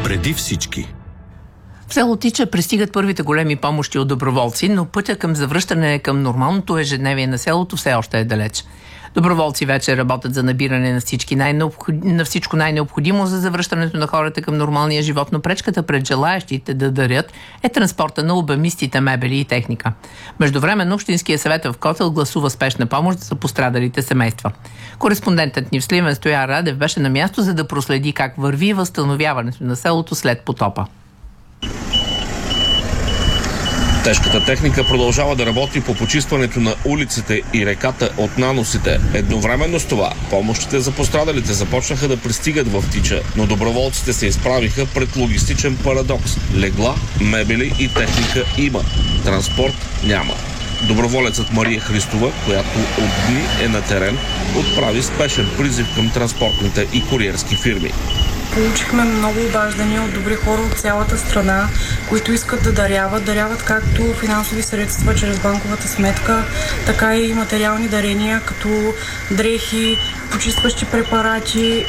Преди всички. В село Тича пристигат първите големи помощи от доброволци, но пътя към завръщане към нормалното ежедневие на селото все още е далеч. Доброволци вече работят за набиране на всичко най-необходимо за завръщането на хората към нормалния живот, но пречката пред желаящите да дарят е транспорта на обемистите мебели и техника. Междувременно Общинския съвет в Котел гласува спешна помощ за пострадалите семейства. Кореспондентът ни в Сливен Стоян Радев беше на място, за да проследи как върви възстановяването на селото след потопа. Тежката техника продължава да работи по почистването на улиците и реката от наносите. Едновременно с това, помощите за пострадалите започнаха да пристигат в Тича, но доброволците се изправиха пред логистичен парадокс. Легла, мебели и техника има. Транспорт няма. Доброволецът Мария Христова, която от дни е на терен, отправи спешен призив към транспортните и куриерски фирми. Получихме много обаждания от добри хора от цялата страна, които искат да даряват както финансови средства чрез банковата сметка, така и материални дарения, като дрехи, почистващи препарати